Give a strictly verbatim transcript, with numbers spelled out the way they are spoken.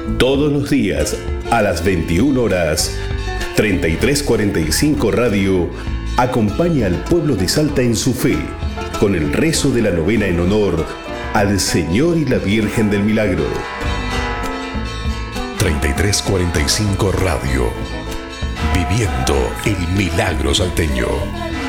Todos los días a las veintiuna horas, treinta y tres cuarenta y cinco Radio acompaña al pueblo de Salta en su fe con el rezo de la novena en honor al Señor y la Virgen del Milagro. treinta y tres cuarenta y cinco Radio, viviendo el milagro salteño.